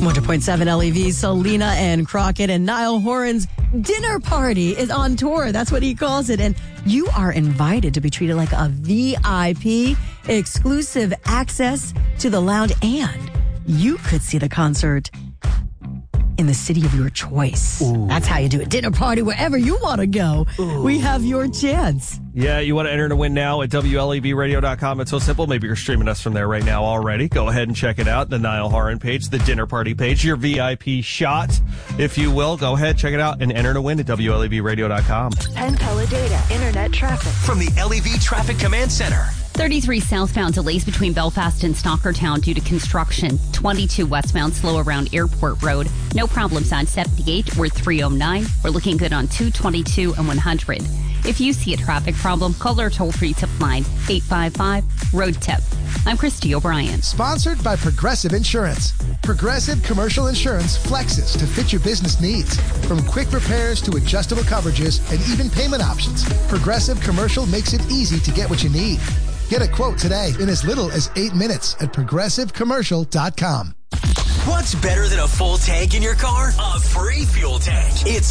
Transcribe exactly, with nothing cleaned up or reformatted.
one hundred point seven L E V, Selena and Crockett, and Niall Horan's dinner party is on tour. That's what he calls it. And you are invited to be treated like a V I P, exclusive access to the lounge, and you could see the concert in the city of your choice. Ooh. That's how you do it. Dinner party, wherever you want to go. Ooh. We have your chance. Yeah, you want to enter to win now at W L E V radio dot com. It's so simple. Maybe you're streaming us from there right now already. Go ahead and check it out. The Niall Horan page, the dinner party page, your V I P shot, if you will. Go ahead, check it out, and enter to win at W L E V radio dot com. Penn Teledata Internet traffic. From the L E V Traffic Command Center. thirty-three southbound delays between Belfast and Stockertown due to construction. twenty-two westbound slow around Airport Road. No problems on seventy-eight or three oh nine. We're looking good on two twenty-two and one hundred. If you see a traffic problem, call our toll-free tip line, eight five five, road tip. I'm Christy O'Brien. Sponsored by Progressive Insurance. Progressive Commercial Insurance flexes to fit your business needs. From quick repairs to adjustable coverages and even payment options, Progressive Commercial makes it easy to get what you need. Get a quote today in as little as eight minutes at progressive commercial dot com. What's better than a full tank in your car? A free fuel tank. It's